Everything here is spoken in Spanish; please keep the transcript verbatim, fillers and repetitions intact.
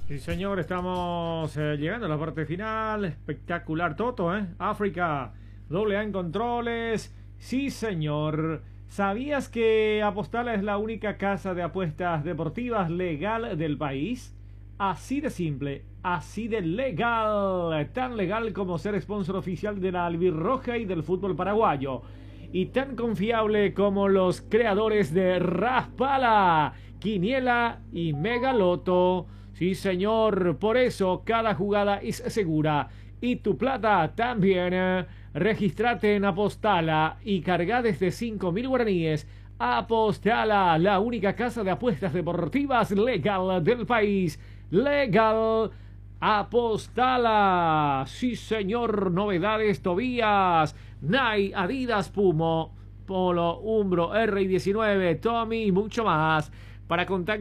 Sí, señor, estamos eh, llegando a la parte final. Espectacular Toto, ¿eh? África, doble A en controles. Sí, señor. ¿Sabías que Apostala es la única casa de apuestas deportivas legal del país? Así de simple, así de legal. Tan legal como ser sponsor oficial de la albirroja y del fútbol paraguayo. Y tan confiable como los creadores de Raspala, Quiniela y Megaloto. Sí, señor, por eso cada jugada es segura. Y tu plata también. Registrate en Apostala y carga desde cinco mil guaraníes. Apostala, la única casa de apuestas deportivas legal del país. Legal. Apostala. Sí, señor, novedades Tobías, Nike, Adidas, Pumo, Polo, Umbro, R diecinueve, Tommy y mucho más. Para contactar